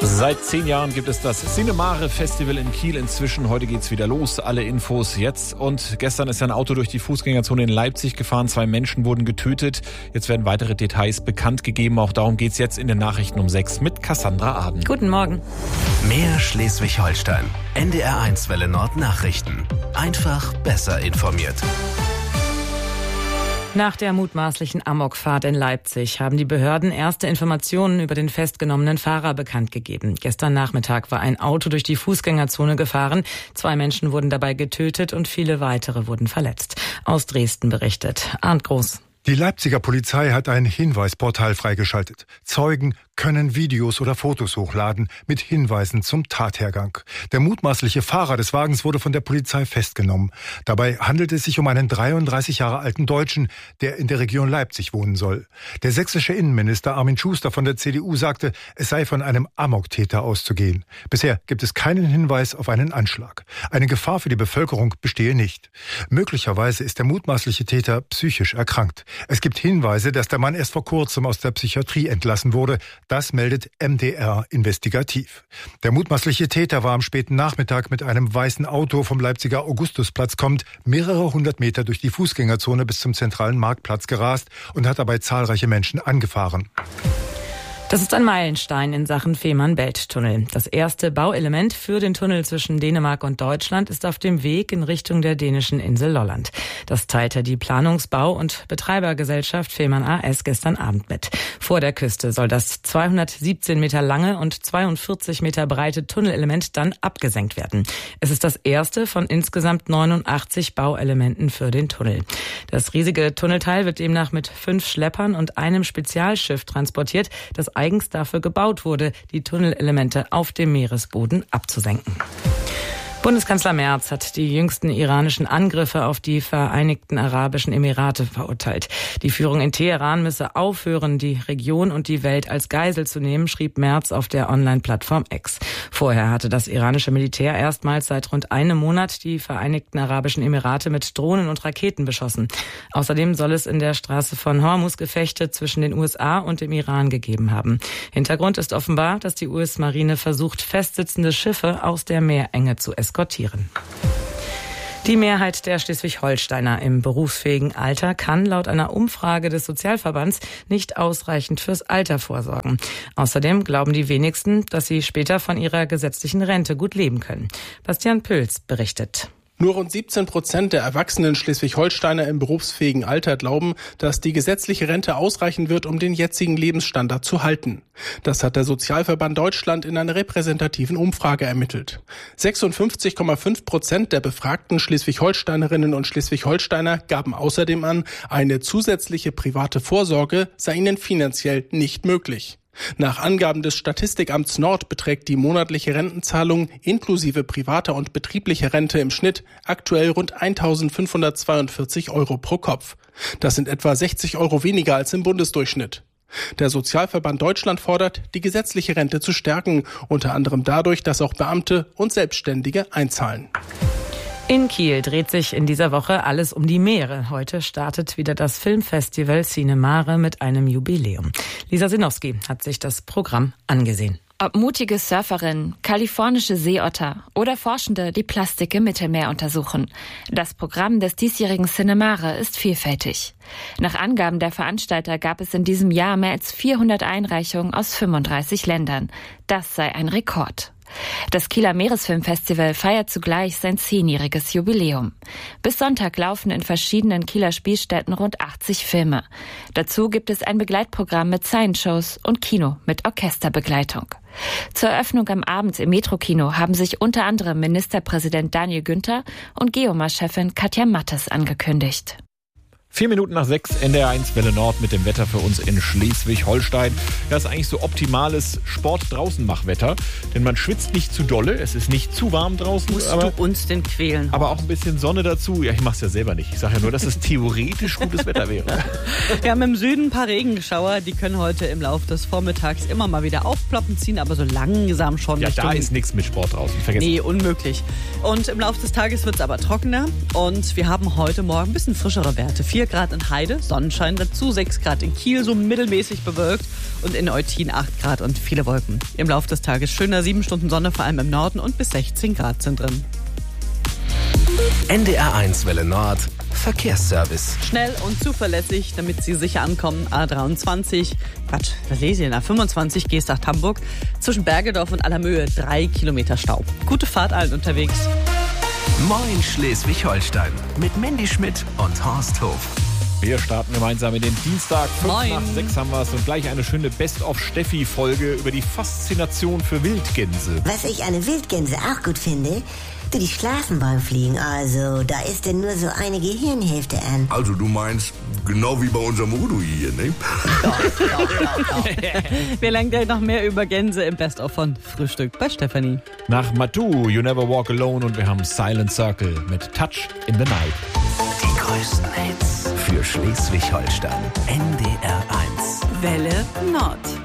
Seit 10 Jahren gibt es das Cinemare Festival in Kiel inzwischen. Heute geht's wieder los. Alle Infos jetzt. Und gestern ist ein Auto durch die Fußgängerzone in Leipzig gefahren. 2 Menschen wurden getötet. Jetzt werden weitere Details bekannt gegeben. Auch darum geht's jetzt in den Nachrichten um 6 mit Cassandra Aden. Guten Morgen. Mehr Schleswig-Holstein. NDR1 Welle Nord Nachrichten. Einfach besser informiert. Nach der mutmaßlichen Amokfahrt in Leipzig haben die Behörden erste Informationen über den festgenommenen Fahrer bekannt gegeben. Gestern Nachmittag war ein Auto durch die Fußgängerzone gefahren. 2 Menschen wurden dabei getötet und viele weitere wurden verletzt. Aus Dresden berichtet Arndt Groß. Die Leipziger Polizei hat ein Hinweisportal freigeschaltet. Zeugen können Videos oder Fotos hochladen mit Hinweisen zum Tathergang. Der mutmaßliche Fahrer des Wagens wurde von der Polizei festgenommen. Dabei handelt es sich um einen 33 Jahre alten Deutschen, der in der Region Leipzig wohnen soll. Der sächsische Innenminister Armin Schuster von der CDU sagte, es sei von einem Amoktäter auszugehen. Bisher gibt es keinen Hinweis auf einen Anschlag. Eine Gefahr für die Bevölkerung bestehe nicht. Möglicherweise ist der mutmaßliche Täter psychisch erkrankt. Es gibt Hinweise, dass der Mann erst vor kurzem aus der Psychiatrie entlassen wurde. Das meldet MDR investigativ. Der mutmaßliche Täter war am späten Nachmittag mit einem weißen Auto vom Leipziger Augustusplatz kommend mehrere 100 Meter durch die Fußgängerzone bis zum zentralen Marktplatz gerast und hat dabei zahlreiche Menschen angefahren. Das ist ein Meilenstein in Sachen Fehmarn-Belt-Tunnel. Das erste Bauelement für den Tunnel zwischen Dänemark und Deutschland ist auf dem Weg in Richtung der dänischen Insel Lolland. Das teilte die Planungsbau- und Betreibergesellschaft Fehmarn AS gestern Abend mit. Vor der Küste soll das 217 Meter lange und 42 Meter breite Tunnelelement dann abgesenkt werden. Es ist das erste von insgesamt 89 Bauelementen für den Tunnel. Das riesige Tunnelteil wird demnach mit 5 Schleppern und einem Spezialschiff transportiert, das eigens dafür gebaut wurde, die Tunnelelemente auf dem Meeresboden abzusenken. Bundeskanzler Merz hat die jüngsten iranischen Angriffe auf die Vereinigten Arabischen Emirate verurteilt. Die Führung in Teheran müsse aufhören, die Region und die Welt als Geisel zu nehmen, schrieb Merz auf der Online-Plattform X. Vorher hatte das iranische Militär erstmals seit rund einem Monat die Vereinigten Arabischen Emirate mit Drohnen und Raketen beschossen. Außerdem soll es in der Straße von Hormuz Gefechte zwischen den USA und dem Iran gegeben haben. Hintergrund ist offenbar, dass die US-Marine versucht, festsitzende Schiffe aus der Meerenge zu eskortieren. Die Mehrheit der Schleswig-Holsteiner im berufsfähigen Alter kann laut einer Umfrage des Sozialverbands nicht ausreichend fürs Alter vorsorgen. Außerdem glauben die wenigsten, dass sie später von ihrer gesetzlichen Rente gut leben können. Bastian Püls berichtet. Nur rund 17% der erwachsenen Schleswig-Holsteiner im berufsfähigen Alter glauben, dass die gesetzliche Rente ausreichen wird, um den jetzigen Lebensstandard zu halten. Das hat der Sozialverband Deutschland in einer repräsentativen Umfrage ermittelt. 56,5% der befragten Schleswig-Holsteinerinnen und Schleswig-Holsteiner gaben außerdem an, eine zusätzliche private Vorsorge sei ihnen finanziell nicht möglich. Nach Angaben des Statistikamts Nord beträgt die monatliche Rentenzahlung inklusive privater und betrieblicher Rente im Schnitt aktuell rund 1.542 € pro Kopf. Das sind etwa 60 € weniger als im Bundesdurchschnitt. Der Sozialverband Deutschland fordert, die gesetzliche Rente zu stärken, unter anderem dadurch, dass auch Beamte und Selbstständige einzahlen. In Kiel dreht sich in dieser Woche alles um die Meere. Heute startet wieder das Filmfestival Cinemare mit einem Jubiläum. Lisa Sinowski hat sich das Programm angesehen. Ob mutige Surferinnen, kalifornische Seeotter oder Forschende, die Plastik im Mittelmeer untersuchen. Das Programm des diesjährigen Cinemare ist vielfältig. Nach Angaben der Veranstalter gab es in diesem Jahr mehr als 400 Einreichungen aus 35 Ländern. Das sei ein Rekord. Das Kieler Meeresfilmfestival feiert zugleich sein 10-jähriges Jubiläum. Bis Sonntag laufen in verschiedenen Kieler Spielstätten rund 80 Filme. Dazu gibt es ein Begleitprogramm mit Science-Shows und Kino mit Orchesterbegleitung. Zur Eröffnung am Abend im Metrokino haben sich unter anderem Ministerpräsident Daniel Günther und Geomar-Chefin Katja Mattes angekündigt. 4 Minuten nach 6, NDR1 Welle Nord mit dem Wetter für uns in Schleswig-Holstein. Das ist eigentlich so optimales Sport-Draußen-Machwetter, denn man schwitzt nicht zu dolle, es ist nicht zu warm draußen. Musst du uns denn quälen? Aber auch ein bisschen Sonne dazu. Ja, ich mach's ja selber nicht. Ich sage ja nur, dass es theoretisch gutes Wetter wäre. Wir haben im Süden ein paar Regenschauer, die können heute im Laufe des Vormittags immer mal wieder aufploppen, ziehen aber so langsam schon. Ja, da ist nichts mit Sport draußen, vergessen. Nee, unmöglich. Und im Laufe des Tages wird es aber trockener und wir haben heute Morgen ein bisschen frischere Werte. 4 4 Grad in Heide, Sonnenschein dazu, 6 Grad in Kiel, so mittelmäßig bewölkt und in Eutin 8 Grad und viele Wolken. Im Laufe des Tages schöner 7 Stunden Sonne, vor allem im Norden, und bis 16 Grad sind drin. NDR1 Welle Nord Verkehrsservice. Schnell und zuverlässig, damit Sie sicher ankommen. A23, was lese ich denn? A25, Geestach-Hamburg. Zwischen Bergedorf und Allermöhe 3 Kilometer Stau. Gute Fahrt allen unterwegs. Moin Schleswig-Holstein mit Mandy Schmidt und Horst Hof. Wir starten gemeinsam in den Dienstag. 5 nach 6 haben wir es und gleich eine schöne Best-of-Steffi-Folge über die Faszination für Wildgänse. Was ich an den Wildgänse auch gut finde, die schlafen beim Fliegen, also da ist denn nur so eine Gehirnhälfte an. Also du meinst, genau wie bei unserem Udo hier, ne? Doch. Wir lernen gleich noch mehr über Gänse im Best-of von Frühstück bei Stefanie. Nach Matu, You Never Walk Alone, und wir haben Silent Circle mit Touch in the Night. Die größten Hits für Schleswig-Holstein. NDR1. Welle Nord.